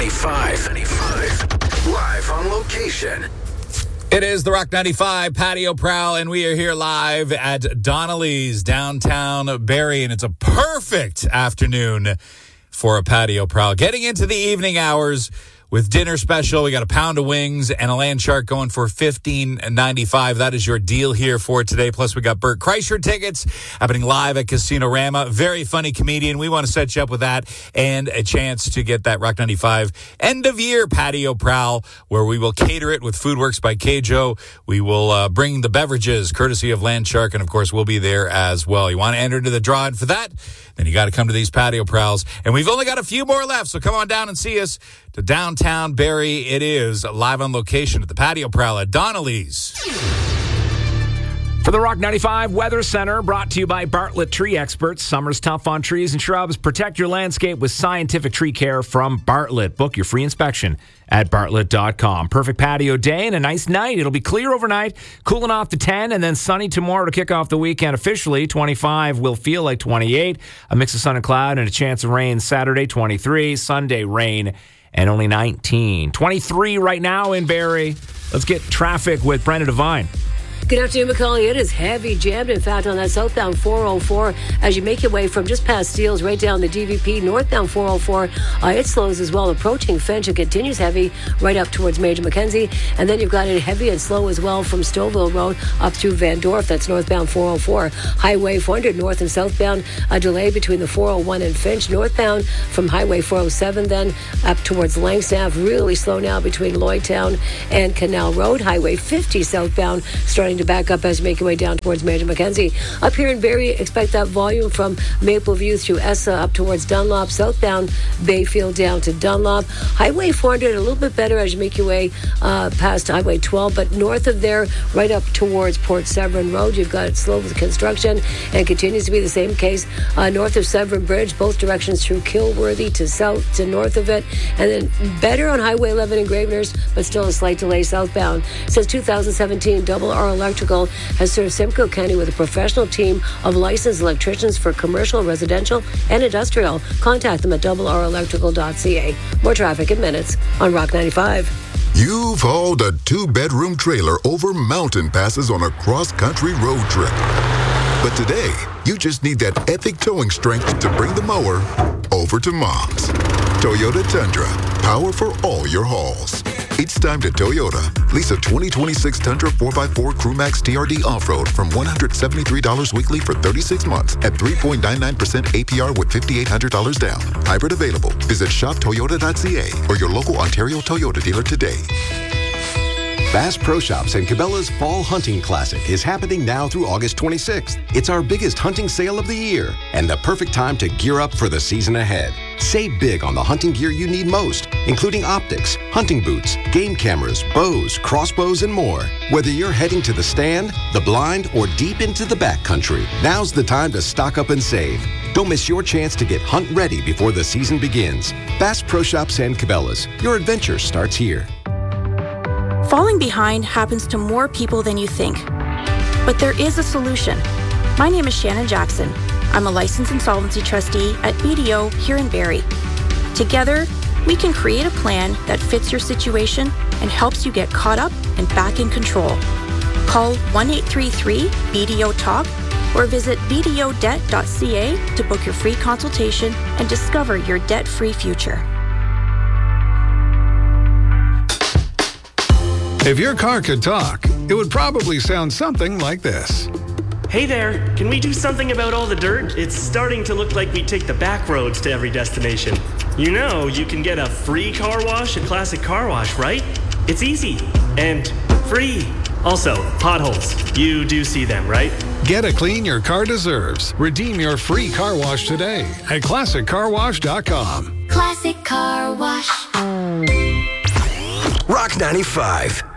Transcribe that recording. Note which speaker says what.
Speaker 1: 95. Live on location.
Speaker 2: It is the Rock 95 Patio Prowl, and we are here live at Donnelly's downtown Barrie, and it's a perfect afternoon for a patio prowl. Getting into the evening hours with dinner special, we got a pound of wings and a land shark going for $15.95. That is your deal here for today. Plus, we got Bert Kreischer tickets happening live at Casino Rama. Very funny comedian. We want to set you up with that and a chance to get that Rock 95 end of year patio prowl, where we will cater it with Foodworks by Keijo. We will bring the beverages courtesy of Land Shark, and of course, we'll be there as well. You want to enter into the draw, and for that, then you got to come to these patio prowls. And we've only got a few more left, so come on down and see us to downtown Barrie. It is live on location at the Patio Prowl at Donnelly's.
Speaker 3: For the Rock 95 Weather Center, brought to you by Bartlett Tree Experts. Summer's tough on trees and shrubs. Protect your landscape with scientific tree care from Bartlett. Book your free inspection at bartlett.com. Perfect patio day and a nice night. It'll be clear overnight, cooling off to 10, and then sunny tomorrow to kick off the weekend. Officially, 25 will feel like 28. A mix of sun and cloud and a chance of rain Saturday, 23. Sunday, rain and only 19. 23 right now in Barrie. Let's get traffic with Brenda Devine.
Speaker 4: Good afternoon, Macaulay. It is heavy jammed, in fact, on that southbound 404 as you make your way from just past Steeles right down the DVP. Northbound 404, it slows as well, approaching Finch. It continues heavy right up towards Major Mackenzie. And then you've got it heavy and slow as well from Stouffville Road up through Van Dorp. That's northbound 404. Highway 400 north and southbound, a delay between the 401 and Finch. Northbound from Highway 407 then up towards Langstaff. Really slow now between Lloydtown and Canal Road. Highway 50 southbound starting to back up as you make your way down towards Major Mackenzie. Up here in Barrie, expect that volume from Mapleview through Essa up towards Dunlop, southbound Bayfield down to Dunlop. Highway 400 a little bit better as you make your way past Highway 12, but north of there, right up towards Port Severn Road, you've got it slow with construction and continues to be the same case north of Severn Bridge, both directions through Kilworthy to south to north of it, and then better on Highway 11 in Graveners, but still a slight delay southbound. Since 2017, Double R Electrical has served Simcoe County with a professional team of licensed electricians for commercial, residential, and industrial. Contact them at doublerelectrical.ca. More traffic in minutes on Rock 95.
Speaker 5: You've hauled a 2-bedroom trailer over mountain passes on a cross-country road trip. But today, you just need that epic towing strength to bring the mower over to Mom's. Toyota Tundra, power for all your hauls. It's time to Toyota. Lease a 2026 Tundra 4x4 Crewmax TRD Off-Road from $173 weekly for 36 months at 3.99% APR with $5,800 down. Hybrid available. Visit shoptoyota.ca or your local Ontario Toyota dealer today.
Speaker 6: Bass Pro Shops and Cabela's Fall Hunting Classic is happening now through August 26th. It's our biggest hunting sale of the year and the perfect time to gear up for the season ahead. Save big on the hunting gear you need most, including optics, hunting boots, game cameras, bows, crossbows, and more. Whether you're heading to the stand, the blind, or deep into the backcountry, now's the time to stock up and save. Don't miss your chance to get hunt ready before the season begins. Bass Pro Shops and Cabela's. Your adventure starts here.
Speaker 7: Falling behind happens to more people than you think. But there is a solution. My name is Shannon Jackson. I'm a licensed insolvency trustee at BDO here in Barrie. Together, we can create a plan that fits your situation and helps you get caught up and back in control. Call 1-833-BDO-TALK or visit bdodebt.ca to book your free consultation and discover your debt-free future.
Speaker 8: If your car could talk, it would probably sound something like this.
Speaker 9: Hey there, can we do something about all the dirt? It's starting to look like we take the back roads to every destination. You know, you can get a free car wash at Classic Car Wash, right? It's easy and free. Also, potholes. You do see them, right?
Speaker 8: Get a clean your car deserves. Redeem your free car wash today at ClassicCarWash.com.
Speaker 1: Classic Car Wash. Rock 95.